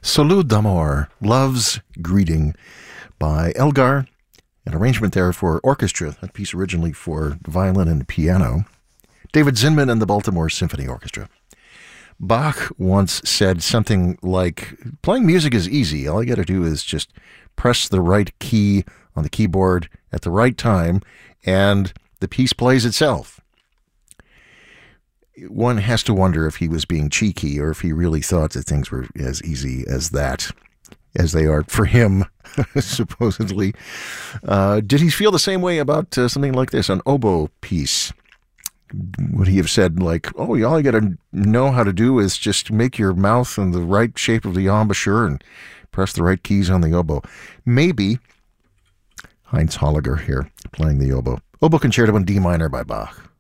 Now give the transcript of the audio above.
Salut d'amour, Love's Greeting by Elgar, an arrangement there for orchestra, that piece originally for violin and piano. David Zinman and the Baltimore Symphony Orchestra. Bach once said something like, playing music is easy. All you got to do is just press the right key on the keyboard at the right time, and the piece plays itself. One has to wonder if he was being cheeky or if he really thought that things were as easy as that, as they are for him, supposedly. Did he feel the same way about something like this, an oboe piece? Would he have said, like, oh, all you got to know how to do is just make your mouth in the right shape of the embouchure and press the right keys on the oboe? Maybe. Heinz Holliger here, playing the oboe. Oboe Concerto in D minor by Bach.